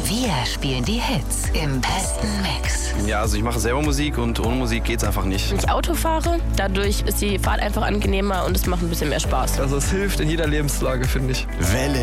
Wir spielen die Hits im besten Mix. Ja, also ich mache selber Musik und ohne Musik geht's einfach nicht. Wenn ich Auto fahre, dadurch ist die Fahrt einfach angenehmer und es macht ein bisschen mehr Spaß. Also es hilft in jeder Lebenslage, finde ich. Welle